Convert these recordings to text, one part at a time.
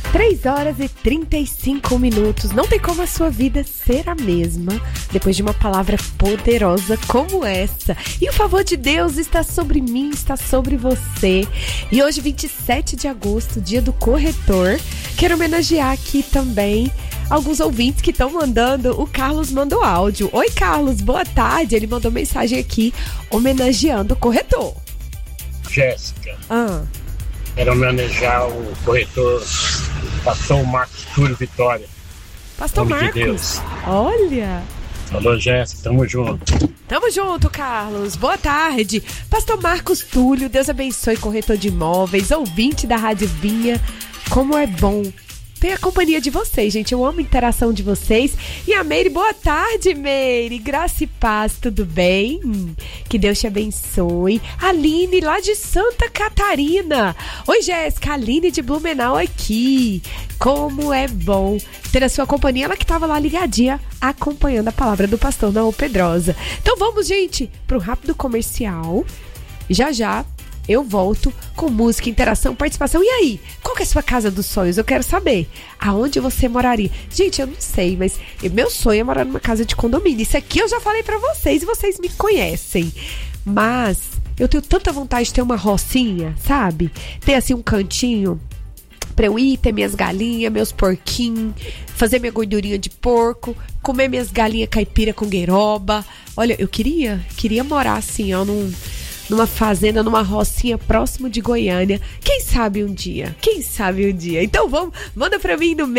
3h35. Não tem como a sua vida ser a mesma depois de uma palavra poderosa como essa. E o favor de Deus está sobre mim, está sobre você. E hoje, 27 de agosto, dia do corretor, quero homenagear aqui também alguns ouvintes que estão mandando. O Carlos mandou áudio. Oi, Carlos, boa tarde. Ele mandou mensagem aqui homenageando o corretor. Jéssica, quero homenagear o corretor Pastor Marcos Túlio Vitória. Pastor Marcos? De Deus. Olha. Falou, Jéssica, tamo junto. Tamo junto, Carlos. Boa tarde. Pastor Marcos Túlio, Deus abençoe, corretor de imóveis, ouvinte da Rádio Vinha. Como é bom ter a companhia de vocês, gente. Eu amo a interação de vocês. E a Meire, boa tarde, Meire. Graça e paz, tudo bem? Que Deus te abençoe. Aline, lá de Santa Catarina. Oi, Jéssica. Aline de Blumenau aqui. Como é bom ter a sua companhia. Ela que estava lá ligadinha, acompanhando a palavra do pastor Naô Pedrosa. Então vamos, gente, para um rápido comercial. Já já eu volto com música, interação, participação. E aí, qual que é a sua casa dos sonhos? Eu quero saber aonde você moraria. Gente, eu não sei, mas meu sonho é morar numa casa de condomínio. Isso aqui eu já falei pra vocês e vocês me conhecem. Mas eu tenho tanta vontade de ter uma rocinha, sabe? Ter assim um cantinho pra eu ir, ter minhas galinhas, meus porquinhos, fazer minha gordurinha de porco, comer minhas galinhas caipira com gueroba. Olha, eu queria morar assim, ó, numa fazenda, numa rocinha próximo de Goiânia. Quem sabe um dia? Então vamos, manda pra mim no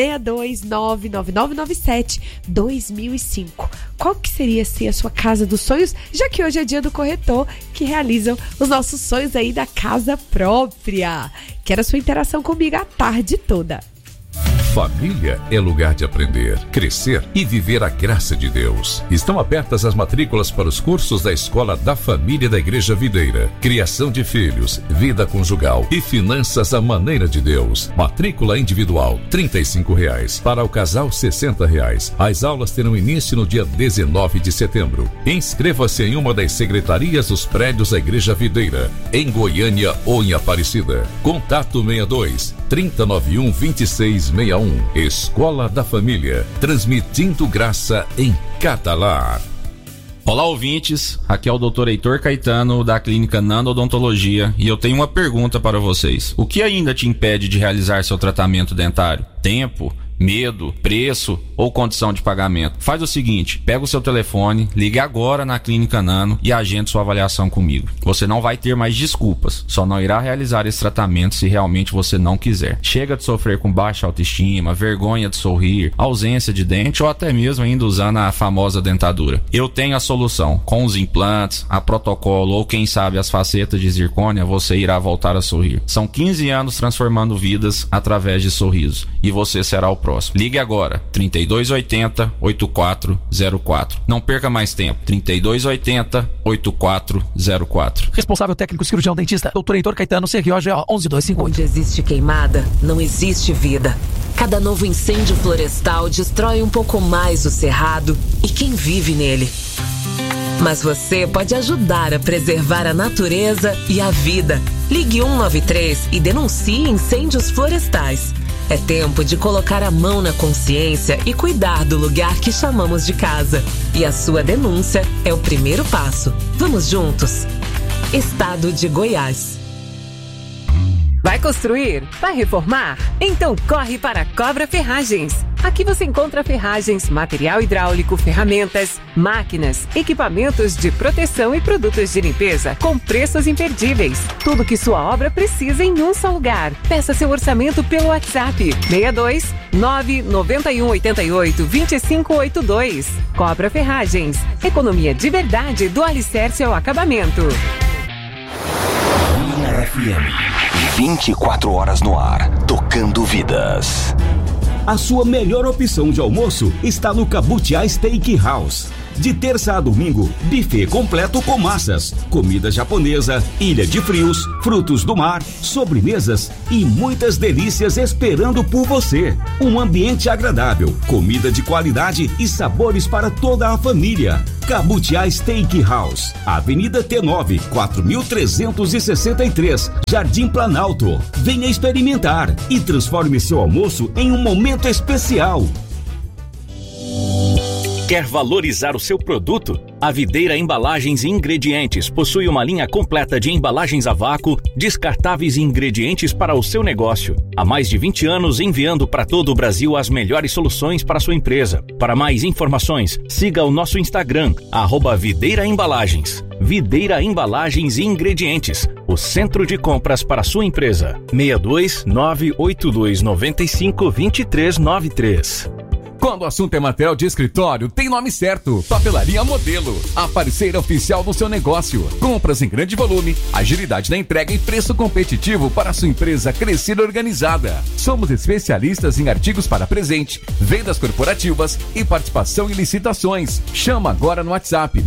62999972005. Qual que seria assim a sua casa dos sonhos? Já que hoje é dia do corretor, que realizam os nossos sonhos aí da casa própria. Quero a sua interação comigo a tarde toda. Família é lugar de aprender, crescer e viver a graça de Deus. Estão abertas as matrículas para os cursos da Escola da Família da Igreja Videira. Criação de filhos, vida conjugal e finanças à maneira de Deus. Matrícula individual, R$35. Para o casal, R$60. As aulas terão início no dia 19 de setembro. Inscreva-se em uma das secretarias dos prédios da Igreja Videira, em Goiânia ou em Aparecida. Contato 62 3091 2661. Escola da Família, transmitindo graça em cada lar. Olá, ouvintes, aqui é o Dr. Heitor Caetano da Clínica Nando Odontologia e eu tenho uma pergunta para vocês. O que ainda te impede de realizar seu tratamento dentário? Tempo? Medo, preço ou condição de pagamento? Faz o seguinte, pega o seu telefone, ligue agora na Clínica Nano e agende sua avaliação comigo. Você não vai ter mais desculpas, só não irá realizar esse tratamento se realmente você não quiser. Chega de sofrer com baixa autoestima, vergonha de sorrir, ausência de dente ou até mesmo ainda usando a famosa dentadura. Eu tenho a solução. Com os implantes, a protocolo ou quem sabe as facetas de zircônia, você irá voltar a sorrir. São 15 anos transformando vidas através de sorrisos e você será o próximo. Ligue agora, 3280-8404. Não perca mais tempo, 3280-8404. Responsável técnico cirurgião dentista, Dr. Heitor Caetano, CROGO 11258. Onde existe queimada, não existe vida. Cada novo incêndio florestal destrói um pouco mais o cerrado e quem vive nele. Mas você pode ajudar a preservar a natureza e a vida. Ligue 193 e denuncie incêndios florestais. É tempo de colocar a mão na consciência e cuidar do lugar que chamamos de casa. E a sua denúncia é o primeiro passo. Vamos juntos. Estado de Goiás. Vai construir? Vai reformar? Então corre para a Cobra Ferragens. Aqui você encontra ferragens, material hidráulico, ferramentas, máquinas, equipamentos de proteção e produtos de limpeza com preços imperdíveis. Tudo que sua obra precisa em um só lugar. Peça seu orçamento pelo WhatsApp 62 991 88 2582. Cobra Ferragens. Economia de verdade do alicerce ao acabamento. Vinha FM. 24 horas no ar, tocando vidas. A sua melhor opção de almoço está no Cabutiá Steakhouse. De terça a domingo, buffet completo com massas, comida japonesa, ilha de frios, frutos do mar, sobremesas e muitas delícias esperando por você. Um ambiente agradável, comida de qualidade e sabores para toda a família. Cabutiá Steakhouse, Avenida T9, 4363, Jardim Planalto. Venha experimentar e transforme seu almoço em um momento especial. Quer valorizar o seu produto? A Videira Embalagens e Ingredientes possui uma linha completa de embalagens a vácuo, descartáveis e ingredientes para o seu negócio. Há mais de 20 anos enviando para todo o Brasil as melhores soluções para a sua empresa. Para mais informações, siga o nosso Instagram, @Videira Embalagens. Videira Embalagens e Ingredientes, o centro de compras para a sua empresa. 62 982 95 2393. Quando o assunto é material de escritório, tem nome certo. Papelaria Modelo, a parceira oficial do seu negócio. Compras em grande volume, agilidade na entrega e preço competitivo para a sua empresa crescer organizada. Somos especialistas em artigos para presente, vendas corporativas e participação em licitações. Chama agora no WhatsApp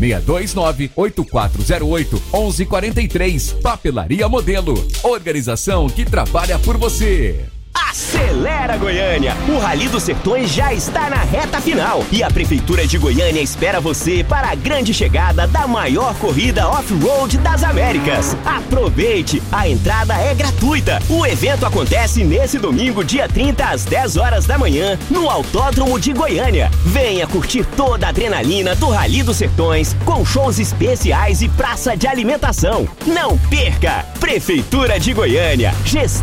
629-8408-1143. Papelaria Modelo, organização que trabalha por você. Acelera Goiânia! O Rally dos Sertões já está na reta final e a Prefeitura de Goiânia espera você para a grande chegada da maior corrida off-road das Américas. Aproveite! A entrada é gratuita. O evento acontece nesse domingo, dia 30, às 10 horas da manhã, no Autódromo de Goiânia. Venha curtir toda a adrenalina do Rally dos Sertões com shows especiais e praça de alimentação. Não perca! Prefeitura de Goiânia, gestão